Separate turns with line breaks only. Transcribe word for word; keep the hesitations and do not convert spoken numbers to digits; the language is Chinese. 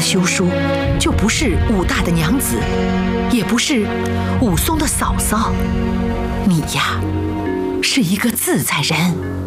修书，就不是武大的娘子，也不是武松的嫂嫂。你呀，是一个自在人。